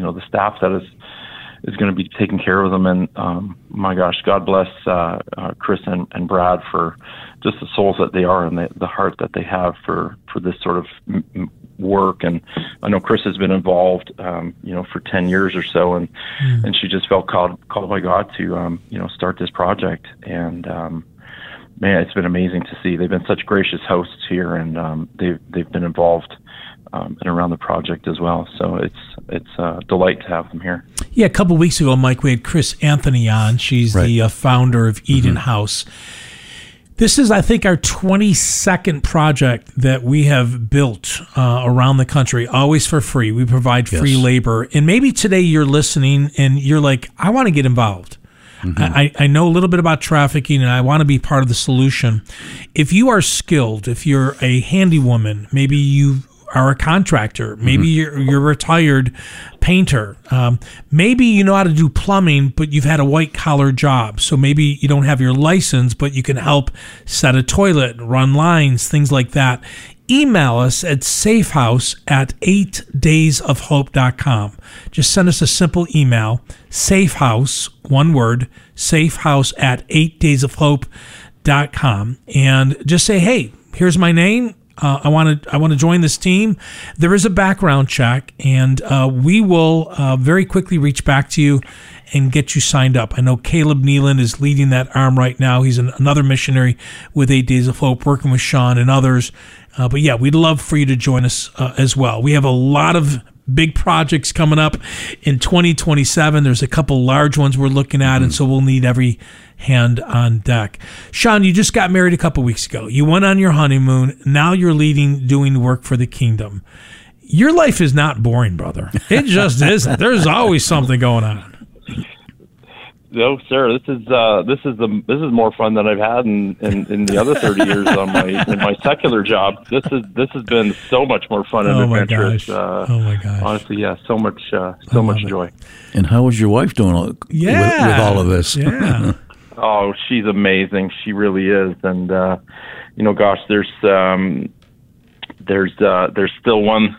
the staff that is going to be taking care of them. And my gosh, God bless Chris and Brad for just the souls that they are and the heart that they have for this sort of work. And I know Chris has been involved, for 10 years or so, and she just felt called by God to, start this project. And man, it's been amazing to see. They've been such gracious hosts here, and they've been involved and around the project as well. So it's a delight to have them here. Yeah, a couple of weeks ago, Mike, we had Chris Anthony on. She's the founder of Eden House. This is, I think, our 22nd project that we have built around the country, always for free. We provide free labor. And maybe today you're listening and you're like, I want to get involved. I know a little bit about trafficking, and I want to be part of the solution. If you are skilled, if you're a handy woman, maybe you are a contractor, maybe you're a retired painter, maybe you know how to do plumbing, but you've had a white-collar job, so maybe you don't have your license, but you can help set a toilet, run lines, things like that. Email us at safehouse@8daysofhope.com. Just send us a simple email, safehouse, one word, safehouse@8daysofhope.com, and just say, hey, here's my name. I want to join this team. There is a background check, and we will very quickly reach back to you and get you signed up. I know Caleb Neelan is leading that arm right now. He's another missionary with 8 Days of Hope, working with Sean and others. But yeah, we'd love for you to join us as well. We have a lot of big projects coming up in 2027. There's a couple large ones we're looking at, and so we'll need every hand on deck. Sean, you just got married a couple weeks ago. You went on your honeymoon. Now you're doing work for the kingdom. Your life is not boring, brother. It just isn't. There's always something going on. No, sir. This is more fun than I've had in the other 30 years in my secular job. This has been so much more fun and adventurous. Oh my gosh! Honestly, yeah, so much joy. And how is your wife doing with all of this? Yeah. Oh, she's amazing. She really is. And gosh, there's still one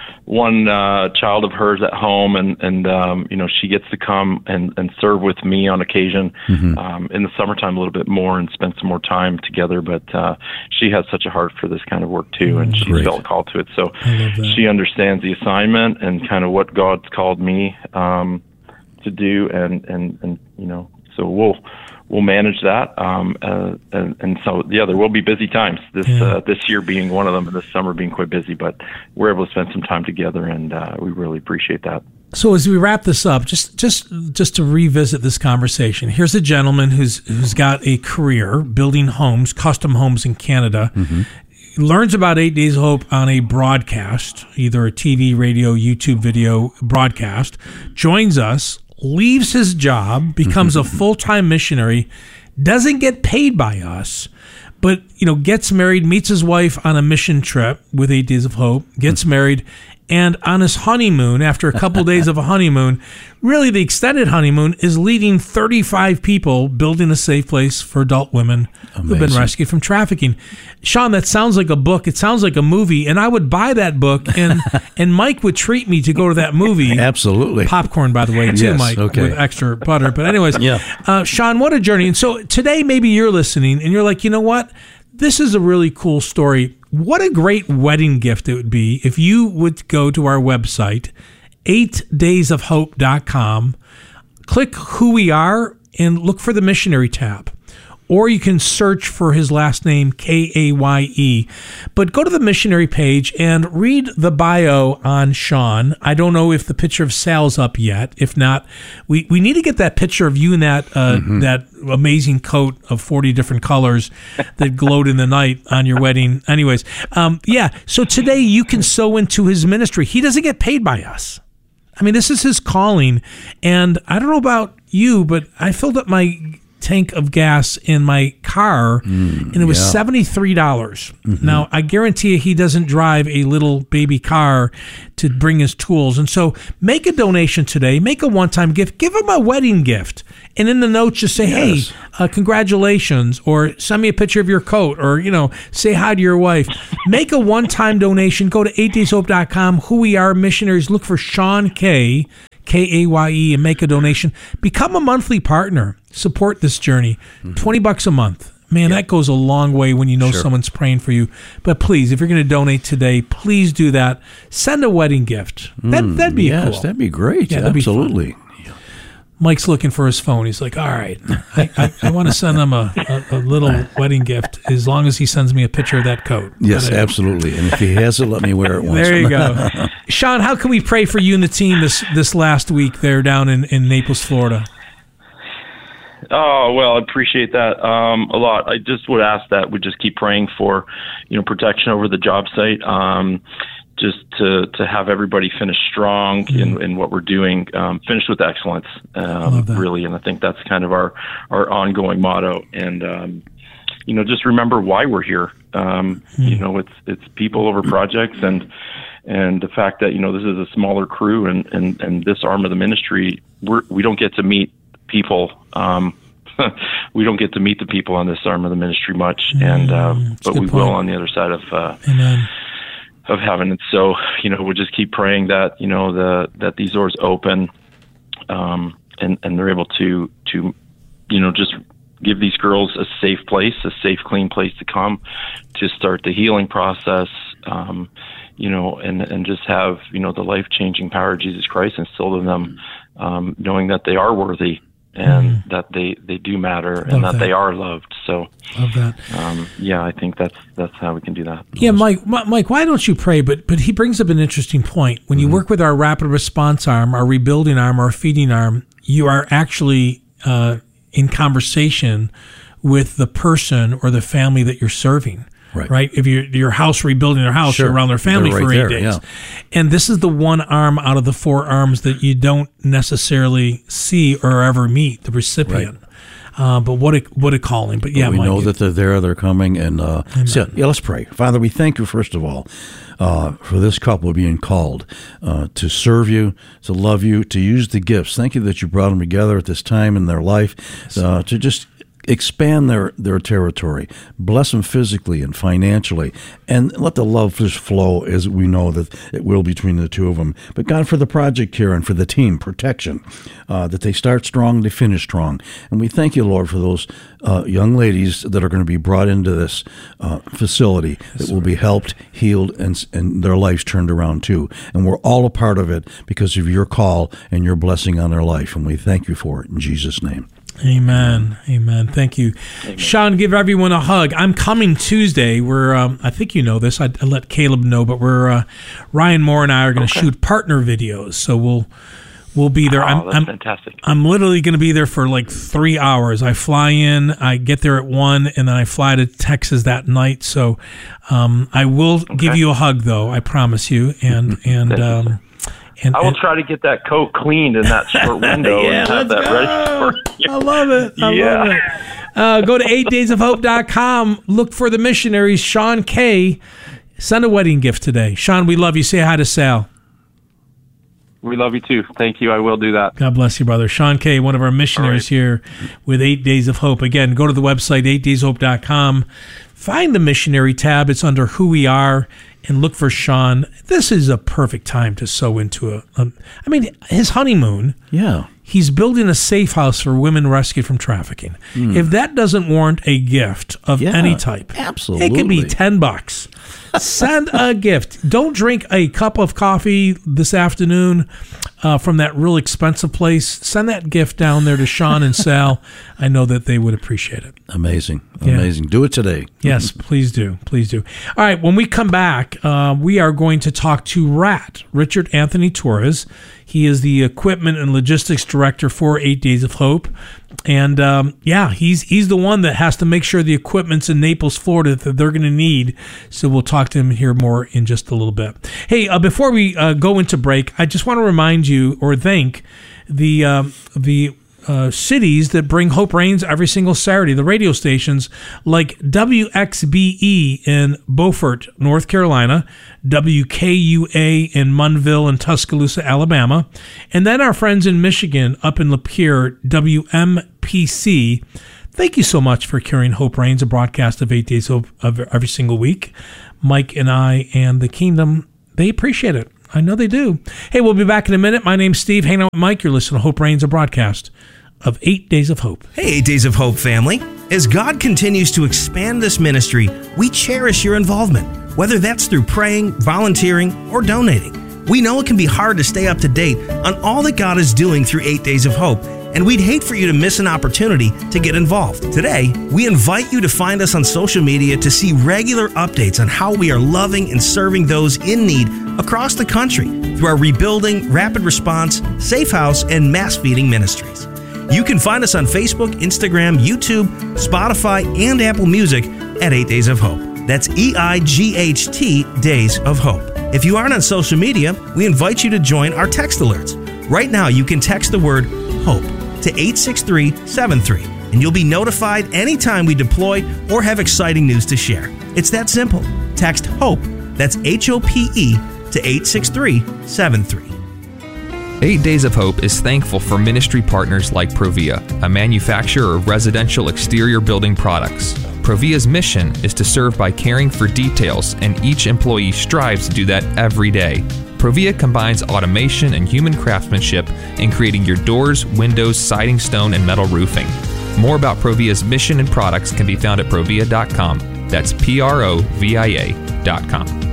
child of hers at home, and she gets to come and serve with me on occasion in the summertime a little bit more and spend some more time together. But she has such a heart for this kind of work too, and she felt called to it. So she understands the assignment and kind of what God's called me to do, and so we'll manage that. And so, yeah, there will be busy times this year being one of them, and this summer being quite busy, but we're able to spend some time together, and we really appreciate that. So as we wrap this up, just to revisit this conversation, here's a gentleman who's got a career building homes, custom homes in Canada. He learns about 8 Days of Hope on a broadcast, either a TV, radio, YouTube video broadcast, joins us, leaves his job, becomes a full-time missionary, doesn't get paid by us, but gets married, meets his wife on a mission trip with 8 Days of Hope, gets married, and on his honeymoon, after a couple days of a honeymoon, really the extended honeymoon, is leading 35 people building a safe place for adult women who've been rescued from trafficking. Sean, that sounds like a book. It sounds like a movie, and I would buy that book, and Mike would treat me to go to that movie. Absolutely. Popcorn, by the way, too, yes, Mike, okay. with extra butter. But anyways, Sean, what a journey. And so today maybe you're listening, and you're like, you know what? This is a really cool story. What a great wedding gift it would be if you would go to our website, 8daysofhope.com, click who we are, and look for the missionary tab. Or you can search for his last name, Kaye. But go to the missionary page and read the bio on Sean. I don't know if the picture of Sal's up yet. If not, we need to get that picture of you in that that amazing coat of 40 different colors that glowed in the night on your wedding. Anyways, so today you can sow into his ministry. He doesn't get paid by us. I mean, this is his calling. And I don't know about you, but I filled up my tank of gas in my car, and it was $73. Now, I guarantee you he doesn't drive a little baby car to bring his tools. And so make a donation today. Make a one-time gift. Give him a wedding gift. And in the notes, just say, hey, congratulations, or send me a picture of your coat, or, say hi to your wife. Make a one-time donation. Go to 8dayshope.com, who we are, missionaries. Look for Sean Kaye. KAYE, and make a donation. Become a monthly partner. Support this journey. $20 a month. Man, that goes a long way when you know someone's praying for you. But please, if you're going to donate today, please do that. Send a wedding gift. That'd be cool. Yes, that'd be great. Yeah, absolutely. Mike's looking for his phone. He's like, all right, I want to send him a little wedding gift as long as he sends me a picture of that coat. Yes, absolutely. And if he has it, let me wear it once. There you go. Sean, how can we pray for you and the team this last week there down in Naples, Florida? Oh, well, I appreciate that a lot. I just would ask that we just keep praying for, protection over the job site. Just to have everybody finish strong in what we're doing, finish with excellence, really. And I think that's kind of our ongoing motto. And, just remember why we're here. It's people over projects and the fact that, this is a smaller crew and this arm of the ministry, we don't get to meet people. We don't get to meet the people on this arm of the ministry much. But we will on the other side of, Amen. Of heaven. And so, we'll just keep praying that, that these doors open, and they're able to, just give these girls a safe place, a safe, clean place to come to start the healing process, and just have, the life-changing power of Jesus Christ instilled in them, knowing that they are worthy and that they do matter and that they are loved. So, love that. I think that's how we can do that. Yeah, Mike, why don't you pray? But he brings up an interesting point. When you work with our rapid response arm, our rebuilding arm, our feeding arm, you are actually in conversation with the person or the family that you're serving. Right. If your house rebuilding their house, you're around their family for 8 days. Yeah. And this is the one arm out of the 4 arms that you don't necessarily see or ever meet, the recipient. Right. But what a calling. But yeah, we Mike, know that they're there, they're coming. And let's pray. Father, we thank you, first of all, for this couple being called to serve you, to love you, to use the gifts. Thank you that you brought them together at this time in their life to just expand their territory, bless them physically and financially, and let the love just flow as we know that it will between the two of them. But God, for the project here and for the team, protection, that they start strong, they finish strong. And we thank you, Lord, for those young ladies that are going to be brought into this facility that will be helped, healed, and their lives turned around too. And we're all a part of it because of your call and your blessing on their life. And we thank you for it in Jesus' name. Amen. Thank you. Amen. Sean, give everyone a hug. I'm coming Tuesday. We're, I think you know this. I let Caleb know, but we're, Ryan Moore and I are going to shoot partner videos. So we'll be there. That's fantastic. I'm literally going to be there for like 3 hours. I fly in, I get there at 1, and then I fly to Texas that night. So, I will give you a hug though. I promise you. And I will try to get that coat cleaned in that short window and have that ready for you. I love it. I love it. Go to 8daysofhope.com. Look for the missionaries, Sean K. Send a wedding gift today. Sean, we love you. Say hi to Sal. We love you too. Thank you. I will do that. God bless you, brother. Sean K., one of our missionaries here with 8 Days of Hope. Again, go to the website, 8daysofhope.com. Find the missionary tab. It's under Who We Are. And look for Sean. This is a perfect time to sow into his honeymoon. Yeah. He's building a safe house for women rescued from trafficking. If that doesn't warrant a gift of any type, absolutely, it could be $10. Send a gift. Don't drink a cup of coffee this afternoon from that real expensive place. Send that gift down there to Sean and Sal. I know that they would appreciate it. Amazing. Do it today. Yes, please do. All right, when we come back, we are going to talk to Richard Anthony Torres. He is the equipment and logistics director for 8 Days of Hope. And he's the one that has to make sure the equipment's in Naples, Florida that they're going to need. So we'll talk to him here more in just a little bit. Hey, before we go into break, I just want to remind you or thank the cities that bring Hope Reigns every single Saturday, the radio stations like WXBE in Beaufort, North Carolina, WKUA in Munville and Tuscaloosa, Alabama, and then our friends in Michigan up in Lapeer, WMPC. Thank you so much for carrying Hope Reigns, a broadcast of 8 Days of every single week. Mike and I and the Kingdom, they appreciate it. I know they do. Hey, we'll be back in a minute. My name's Steve. Hang out with Mike. You're listening to Hope Reigns, a broadcast of 8 Days of Hope. Hey, 8 Days of Hope family. As God continues to expand this ministry, we cherish your involvement, whether that's through praying, volunteering, or donating. We know it can be hard to stay up to date on all that God is doing through 8 Days of Hope, and we'd hate for you to miss an opportunity to get involved. Today, we invite you to find us on social media to see regular updates on how we are loving and serving those in need across the country through our Rebuilding, Rapid Response, Safe House, and Mass Feeding ministries. You can find us on Facebook, Instagram, YouTube, Spotify, and Apple Music at 8 Days of Hope. That's EIGHT Days of Hope. If you aren't on social media, we invite you to join our text alerts. Right now, you can text the word HOPE to 86373, and you'll be notified anytime we deploy or have exciting news to share. It's that simple. Text HOPE, that's HOPE, to 86373. 8 Days of Hope is thankful for ministry partners like Provia, a manufacturer of residential exterior building products. Provia's mission is to serve by caring for details, and each employee strives to do that every day. Provia combines automation and human craftsmanship in creating your doors, windows, siding, stone, and metal roofing. More about Provia's mission and products can be found at provia.com. That's PROVIA.com.